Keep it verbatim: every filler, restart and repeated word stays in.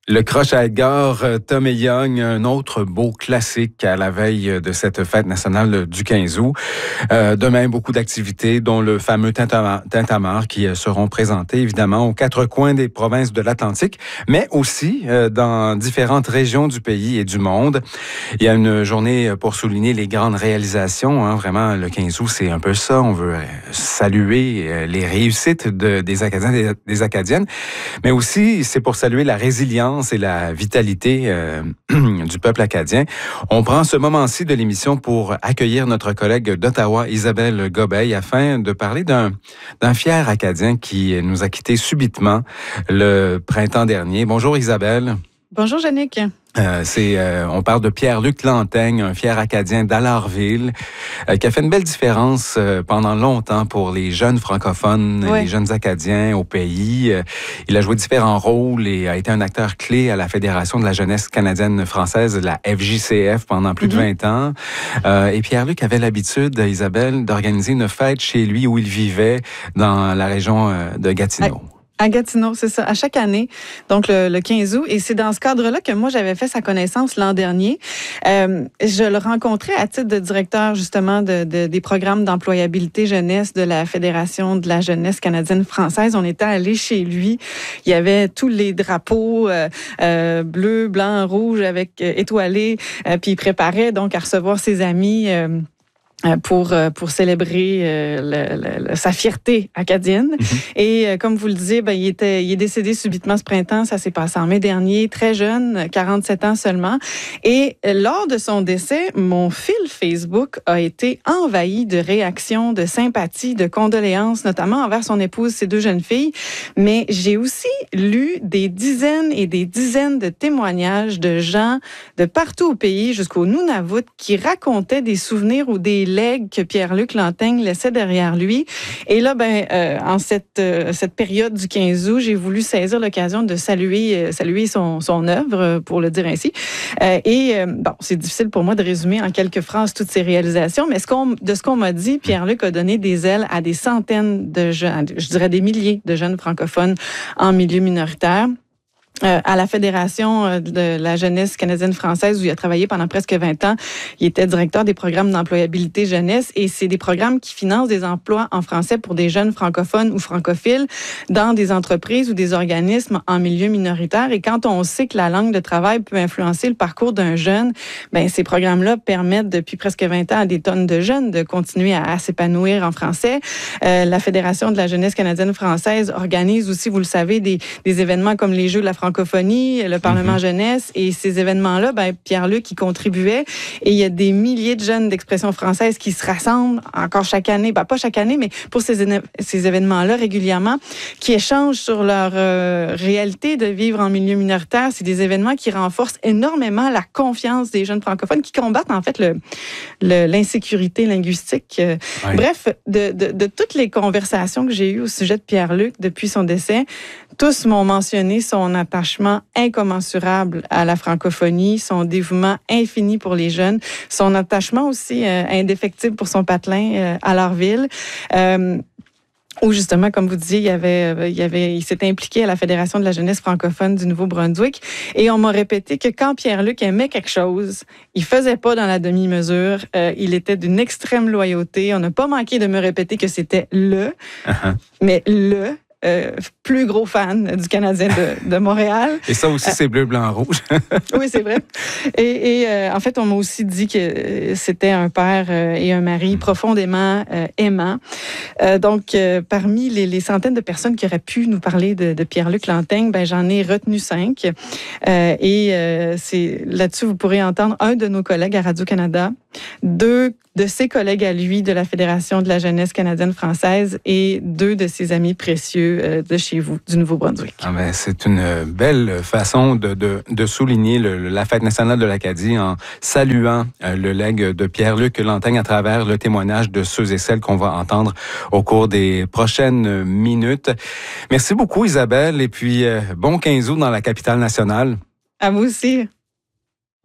Le croche à Edgar, Tom et Young, un autre beau classique à la veille de cette fête nationale du quinze août. Euh, demain, beaucoup d'activités, dont le fameux Tintamarre qui seront présentés évidemment aux quatre coins des provinces de l'Atlantique, mais aussi euh, dans différentes régions du pays et du monde. Il y a une journée pour souligner les grandes réalisations. Hein. Vraiment, le quinze août, c'est un peu ça. On veut saluer les réussites de, des Acadiens et des Acadiennes, mais aussi c'est pour saluer la résilience et la vitalité euh, du peuple acadien. On prend ce moment-ci de l'émission pour accueillir notre collègue d'Ottawa, Isabelle Gobeil, afin de parler d'un, d'un fier Acadien qui nous a quittés subitement le printemps dernier. Bonjour Isabelle. Bonjour Yannick. Euh, c'est, euh, on parle de Pierre-Luc Lanteigne, un fier Acadien d'Allarville, euh, qui a fait une belle différence euh, pendant longtemps pour les jeunes francophones, ouais. les jeunes Acadiens au pays. Euh, il a joué différents rôles et a été un acteur clé à la Fédération de la jeunesse canadienne-française, la F J C F, pendant plus mm-hmm. de vingt ans. Euh, et Pierre-Luc avait l'habitude, Isabelle, d'organiser une fête chez lui où il vivait dans la région euh, de Gatineau. I- À Gatineau, c'est ça, à chaque année, donc le, le quinze août. Et c'est dans ce cadre-là que moi, j'avais fait sa connaissance l'an dernier. Euh, je le rencontrais à titre de directeur, justement, de, de, des programmes d'employabilité jeunesse de la Fédération de la jeunesse canadienne-française. On était allés chez lui. Il y avait tous les drapeaux euh, euh, bleu, blanc, rouge avec euh, étoilés. Euh, puis il préparait donc à recevoir ses amis euh, pour pour célébrer euh, le, le, sa fierté acadienne. Mm-hmm. Et euh, comme vous le disiez, ben, il, était, il est décédé subitement ce printemps. Ça s'est passé en mai dernier, très jeune, quarante-sept ans seulement. Et euh, lors de son décès, mon fil Facebook a été envahi de réactions, de sympathie, de condoléances, notamment envers son épouse, ses deux jeunes filles. Mais j'ai aussi lu des dizaines et des dizaines de témoignages de gens de partout au pays, jusqu'au Nunavut, qui racontaient des souvenirs ou des legs que Pierre-Luc Lanteigne laissait derrière lui. Et là, ben, euh, en cette, euh, cette période du quinze août, j'ai voulu saisir l'occasion de saluer, euh, saluer son, son œuvre, pour le dire ainsi. Euh, et euh, bon, c'est difficile pour moi de résumer en quelques phrases toutes ses réalisations, mais ce qu'on, de ce qu'on m'a dit, Pierre-Luc a donné des ailes à des centaines de jeunes, je dirais des milliers de jeunes francophones en milieu minoritaire. Euh, à la Fédération de la jeunesse canadienne-française où il a travaillé pendant presque vingt ans. Il était directeur des programmes d'employabilité jeunesse et c'est des programmes qui financent des emplois en français pour des jeunes francophones ou francophiles dans des entreprises ou des organismes en milieu minoritaire. Et quand on sait que la langue de travail peut influencer le parcours d'un jeune, ben ces programmes-là permettent depuis presque vingt ans à des tonnes de jeunes de continuer à, à s'épanouir en français. Euh, la Fédération de la jeunesse canadienne-française organise aussi, vous le savez, des, des événements comme les Jeux de la francophonie, le Parlement mm-hmm. jeunesse, et ces événements-là, ben, Pierre-Luc y contribuait, et il y a des milliers de jeunes d'expression française qui se rassemblent encore chaque année, ben, pas chaque année, mais pour ces, ces événements-là régulièrement, qui échangent sur leur euh, réalité de vivre en milieu minoritaire. C'est des événements qui renforcent énormément la confiance des jeunes francophones, qui combattent en fait le, le, l'insécurité linguistique. Oui. Bref, de, de, de toutes les conversations que j'ai eues au sujet de Pierre-Luc depuis son décès, tous m'ont mentionné son attachement incommensurable à la francophonie, son dévouement infini pour les jeunes, son attachement aussi euh, indéfectible pour son patelin euh, à Allarville. Euh, où justement, comme vous disiez, il, y avait, il, y avait, il s'était impliqué à la Fédération de la jeunesse francophone du Nouveau-Brunswick. Et on m'a répété que quand Pierre-Luc aimait quelque chose, il faisait pas dans la demi-mesure. Euh, il était d'une extrême loyauté. On n'a pas manqué de me répéter que c'était le, uh-huh. mais le... Euh, plus gros fan du Canadien de, de Montréal. Et ça aussi, euh, c'est bleu, blanc, rouge. Oui, c'est vrai. Et, et euh, en fait, on m'a aussi dit que c'était un père euh, et un mari profondément euh, aimants. Euh, donc, euh, parmi les, les centaines de personnes qui auraient pu nous parler de, de Pierre-Luc Lanteigne, ben, j'en ai retenu cinq. Euh, et euh, c'est, là-dessus, vous pourrez entendre un de nos collègues à Radio-Canada, deux de ses collègues à lui de la Fédération de la jeunesse canadienne-française et deux de ses amis précieux euh, de chez vous, du Nouveau-Brunswick. Ah ben, c'est une belle façon de, de, de souligner le, la Fête nationale de l'Acadie en saluant euh, le legs de Pierre-Luc Lanteigne à travers le témoignage de ceux et celles qu'on va entendre au cours des prochaines minutes. Merci beaucoup Isabelle et puis euh, bon quinze août dans la capitale nationale. À vous aussi.